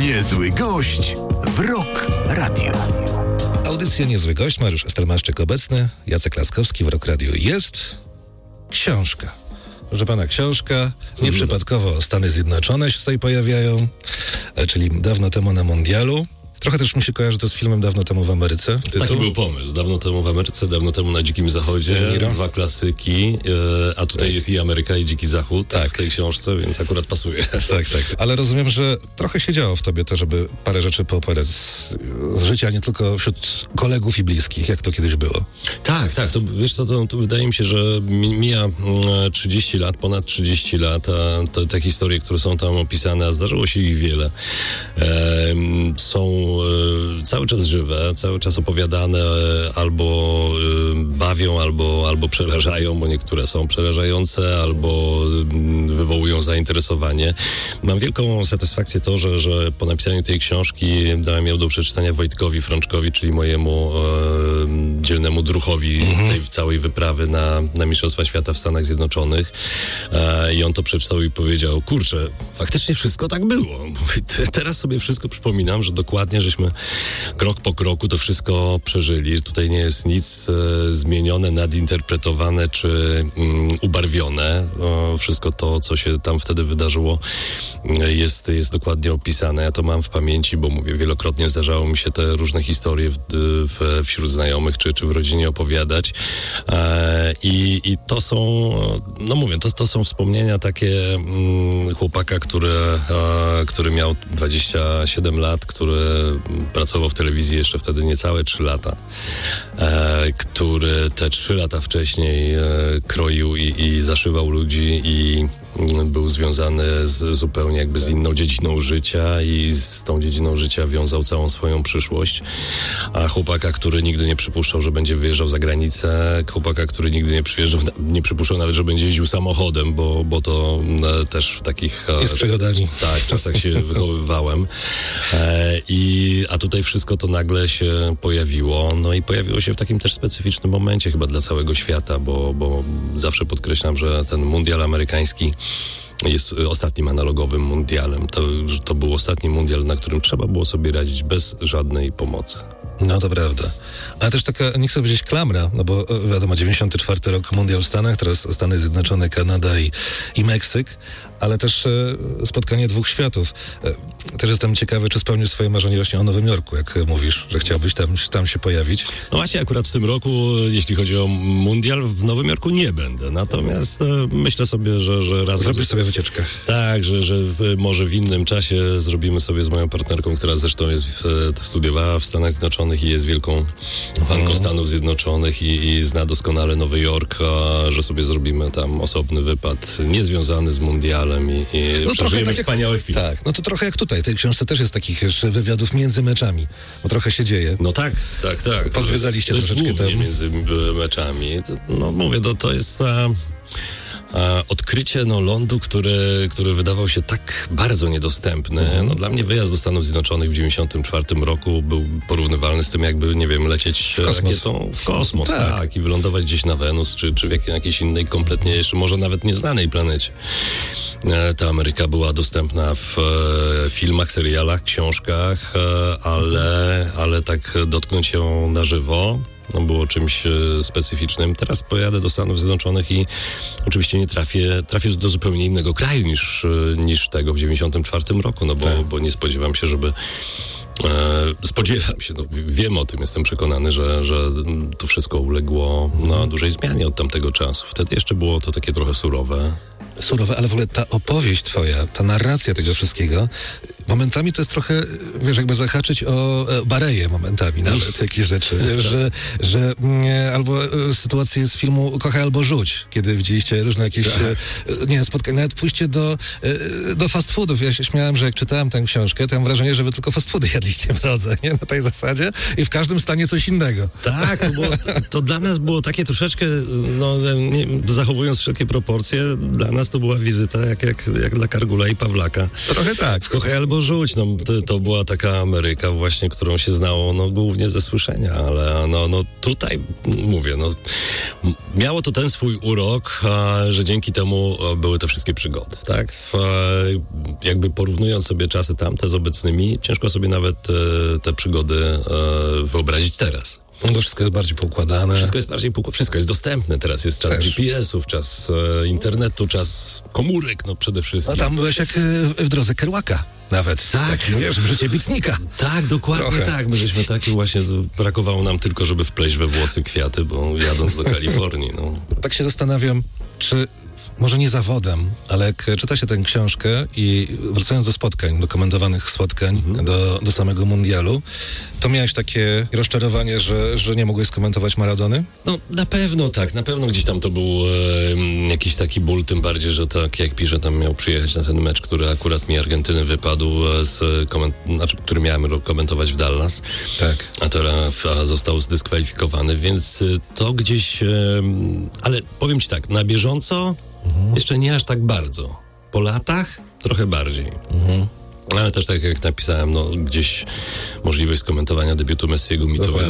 Niezły gość w Rock Radio. Audycja Niezły Gość, Mariusz Estelmaszczyk obecny, Jacek Laskowski w Rock Radio. Jest książka. Proszę pana, książka, nieprzypadkowo Stany Zjednoczone się tutaj pojawiają, czyli dawno temu na mundialu. Trochę też mi się kojarzy to z filmem Dawno temu w Ameryce. Taki był pomysł. Dawno temu w Ameryce, dawno temu na Dzikim Zachodzie. Dwa klasyki, a tutaj jest i Ameryka, i Dziki Zachód w tej książce, więc akurat pasuje. Tak. Ale rozumiem, że trochę się działo w tobie to, żeby parę rzeczy poopowiadać z życia, nie tylko wśród kolegów i bliskich, jak to kiedyś było. Tak. To wiesz co, to wydaje mi się, że mija 30 lat, ponad 30 lat, a te historie, które są tam opisane, a zdarzyło się ich wiele, są cały czas żywe, cały czas opowiadane, albo bawią, albo przerażają, bo niektóre są przerażające, albo wywołują zainteresowanie. Mam wielką satysfakcję to, że po napisaniu tej książki dałem ją do przeczytania Wojtkowi Frączkowi, czyli mojemu dzielnemu druhowi tej całej wyprawy na Mistrzostwa Świata w Stanach Zjednoczonych. I on to przeczytał i powiedział, kurczę, faktycznie wszystko tak było. Mówi, teraz sobie wszystko przypominam, że dokładnie żeśmy krok po kroku to wszystko przeżyli. Tutaj nie jest nic zmienione, nadinterpretowane czy ubarwione. Wszystko to, co się tam wtedy wydarzyło, jest dokładnie opisane. Ja to mam w pamięci, bo mówię, wielokrotnie zdarzało mi się te różne historie wśród znajomych czy w rodzinie opowiadać. I to są, no mówię, to są wspomnienia takie chłopaka, który miał 27 lat, który pracował w telewizji jeszcze wtedy niecałe 3 lata, który te 3 lata wcześniej kroił i zaszywał ludzi i był związany zupełnie jakby z inną dziedziną życia i z tą dziedziną życia wiązał całą swoją przyszłość. A chłopaka, który nigdy nie przypuszczał, że będzie wyjeżdżał za granicę, chłopaka, który nigdy nie przypuszczał nawet, że będzie jeździł samochodem, bo to też w takich czasach się wychowywałem. A tutaj wszystko to nagle się pojawiło. No i pojawiło się w takim też specyficznym momencie chyba dla całego świata, bo zawsze podkreślam, że ten mundial amerykański jest ostatnim analogowym mundialem. To był ostatni mundial, na którym trzeba było sobie radzić bez żadnej pomocy. No to prawda. Ale też taka, nie chcę powiedzieć klamra, no bo wiadomo, 94 rok mundial w Stanach, teraz Stany Zjednoczone, Kanada i Meksyk, ale też spotkanie dwóch światów. Też jestem ciekawy, czy spełnisz swoje marzenie właśnie o Nowym Jorku, jak mówisz, że chciałbyś tam się pojawić. No właśnie akurat w tym roku, jeśli chodzi o mundial, w Nowym Jorku nie będę. Natomiast myślę sobie, że raz... Zrobisz sobie wycieczkę. Tak, że może w innym czasie zrobimy sobie z moją partnerką, która zresztą studiowała w Stanach Zjednoczonych i jest wielką fanką Stanów Zjednoczonych i zna doskonale Nowy Jork, że sobie zrobimy tam osobny wypad niezwiązany z mundialem i przeżyjemy wspaniałe chwile. Tak, no to trochę jak tutaj. W tej książce też jest takich wywiadów między meczami, bo trochę się dzieje. No tak. Pozwiedzaliście troszeczkę tam. Między meczami. No mówię, to jest... odkrycie lądu, który wydawał się tak bardzo niedostępny. No, dla mnie wyjazd do Stanów Zjednoczonych w 94 roku był porównywalny z tym, jakby, nie wiem, lecieć rakietą w kosmos, tak, i wylądować gdzieś na Wenus, czy w jakiejś innej kompletnie jeszcze może nawet nieznanej planecie. Ta Ameryka była dostępna w filmach, serialach, książkach, ale tak dotknąć ją na żywo było czymś specyficznym. Teraz pojadę do Stanów Zjednoczonych i oczywiście nie trafię do zupełnie innego kraju niż tego w 94 roku, bo nie spodziewam się, spodziewam się, wiem o tym, jestem przekonany, że to wszystko uległo dużej zmianie od tamtego czasu. Wtedy jeszcze było to takie trochę surowe, ale w ogóle ta opowieść twoja, ta narracja tego wszystkiego, momentami to jest trochę, wiesz, jakby zahaczyć o Bareję momentami nawet, jakieś rzeczy, że albo sytuacje z filmu Kochaj albo rzuć, kiedy widzieliście różne jakieś spotkania, nawet pójście do fast foodów. Ja się śmiałem, że jak czytałem tę książkę, to mam wrażenie, że wy tylko fast foody jedliście w drodze, nie? Na tej zasadzie i w każdym stanie coś innego. Tak, to dla nas było takie troszeczkę, zachowując wszelkie proporcje, dla nas to była wizyta jak dla Kargula i Pawlaka. Trochę tak. W Kochaj albo albo rzuć. No, to była taka Ameryka właśnie, którą się znało głównie ze słyszenia, ale tutaj mówię, miało to ten swój urok, że dzięki temu były te wszystkie przygody, tak? Jakby porównując sobie czasy tamte z obecnymi, ciężko sobie nawet te przygody wyobrazić teraz. To wszystko jest bardziej poukładane. Wszystko jest dostępne. Teraz jest czas GPS-ów, czas internetu, czas komórek, przede wszystkim. Tam byłeś jak w drodze Kerouaka nawet. Tak, wiesz, w życie Bicnika. Tak, dokładnie trochę. Tak. My żeśmy taki właśnie, brakowało nam tylko, żeby wpleść we włosy kwiaty, bo jadąc do Kalifornii, Tak się zastanawiam, czy może nie zawodem, ale jak czyta się tę książkę i wracając do spotkań, do komentowanych spotkań, do samego mundialu, to miałeś takie rozczarowanie, że nie mogłeś skomentować Maradony? Na pewno tak, na pewno gdzieś tam to był jakiś taki ból, tym bardziej, że tak jak pisze, tam miał przyjechać na ten mecz, który akurat mi Argentyny wypadł, który miałem komentować w Dallas, tak. A teraz został zdyskwalifikowany, więc to gdzieś, ale powiem ci tak, na bieżąco jeszcze nie aż tak bardzo. Po latach trochę bardziej. Ale też tak jak napisałem, gdzieś możliwość skomentowania debiutu Messiego mi to